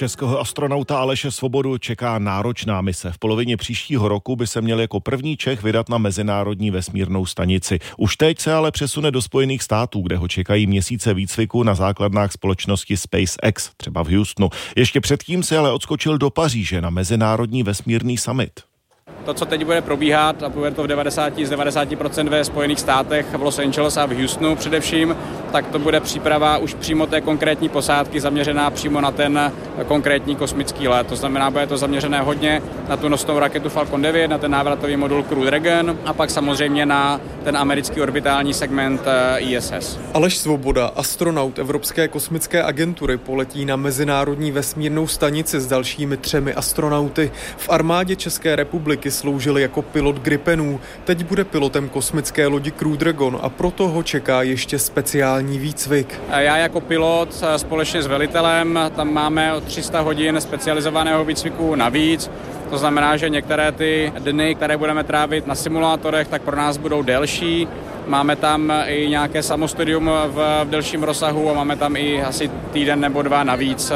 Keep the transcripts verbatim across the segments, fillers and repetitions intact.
Českého astronauta Aleše Svobodu čeká náročná mise. V polovině příštího roku by se měl jako první Čech vydat na mezinárodní vesmírnou stanici. Už teď se ale přesune do Spojených států, kde ho čekají měsíce výcviku na základnách společnosti SpaceX, třeba v Houstonu. Ještě předtím se ale odskočil do Paříže na mezinárodní vesmírný summit. To, co teď bude probíhat, a bude to v devadesát z devadesáti procent ve Spojených státech, v Los Angeles a v Houstonu především, tak to bude příprava už přímo té konkrétní posádky zaměřená přímo na ten konkrétní kosmický let. To znamená, bude to zaměřené hodně na tu nosnou raketu Falcon devět, na ten návratový modul Crew Dragon a pak samozřejmě na ten americký orbitální segment I S S. Aleš Svoboda, astronaut Evropské kosmické agentury, poletí na mezinárodní vesmírnou stanici s dalšími třemi astronauty. V armádě České republiky sloužil jako pilot Gripenů. Teď bude pilotem kosmické lodi Crew Dragon a proto ho čeká ještě speciální výcvik. Já jako pilot společně s velitelem, tam máme o tři sta hodin specializovaného výcviku navíc. To znamená, že některé ty dny, které budeme trávit na simulátorech, tak pro nás budou delší. Máme tam i nějaké samostudium v, v delším rozsahu a máme tam i asi týden nebo dva navíc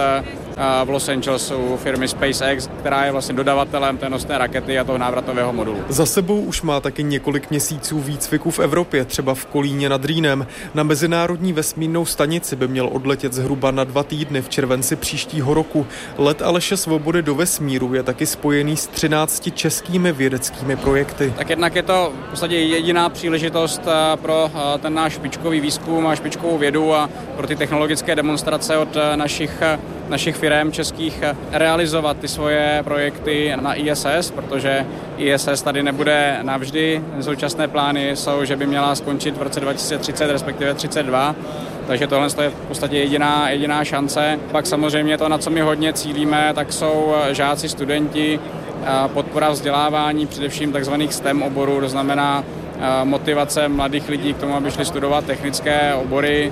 v Los Angeles u firmy SpaceX, která je vlastně dodavatelem té nosné rakety a toho návratového modulu. Za sebou už má taky několik měsíců výcviku v Evropě, třeba v Kolíně nad Rýnem. Na mezinárodní vesmírnou stanici by měl odletět zhruba na dva týdny v červenci příštího roku. Let Aleše Svobody do vesmíru je taky spojený s třinácti českými vědeckými projekty. Tak jednak je to v podstatě jediná příležitost pro ten náš špičkový výzkum a špičkovou vědu a pro ty technologické demonstrace od našich našich firem českých realizovat ty svoje projekty na I S S, protože I S S tady nebude navždy. Současné plány jsou, že by měla skončit v roce dva tisíce třicet, respektive třicet dva. Takže tohle je v podstatě jediná, jediná šance. Pak samozřejmě to, na co my hodně cílíme, tak jsou žáci, studenti, podpora vzdělávání, především takzvaných STEM oborů, to znamená motivace mladých lidí k tomu, aby šli studovat technické obory,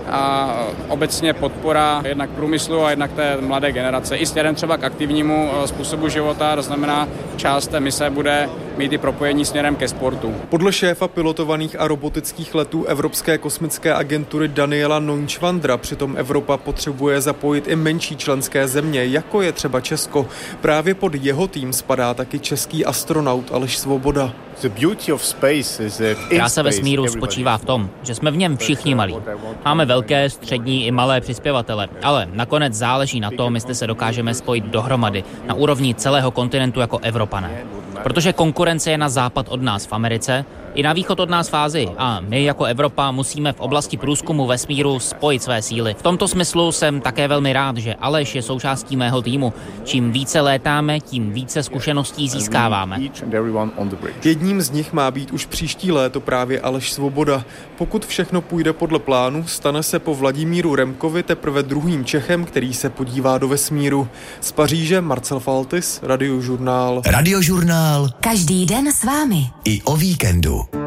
a obecně podpora jednak průmyslu a jednak té mladé generace. I směrem třeba k aktivnímu způsobu života, to znamená, část té mise bude mít i propojení směrem ke sportu. Podle šéfa pilotovaných a robotických letů Evropské kosmické agentury Daniela Nončvandra přitom Evropa potřebuje zapojit i menší členské země, jako je třeba Česko. Právě pod jeho tým spadá taky český astronaut Aleš Svoboda. Krása vesmíru spočívá v tom, že jsme v něm všichni malí. Máme velké, střední i malé přispěvatele, ale nakonec záleží na tom, jestli se dokážeme spojit dohromady na úrovni celého kontinentu jako Evropané. Protože konkurence je na západ od nás v Americe i na východ od nás v Ázii a my jako Evropa musíme v oblasti průzkumu vesmíru spojit své síly. V tomto smyslu jsem také velmi rád, že Aleš je součástí mého týmu. Čím více létáme, tím více zkušeností získáváme. Jedním z nich má být už příští léto právě Aleš Svoboda. Pokud všechno půjde podle plánu, stane se po Vladimíru Remkovi teprve druhým Čechem, který se podívá do vesmíru. Z Paříže Marcel Faltis, Radiožurnál. Radiožurnál. Každý den s vámi. I o víkendu.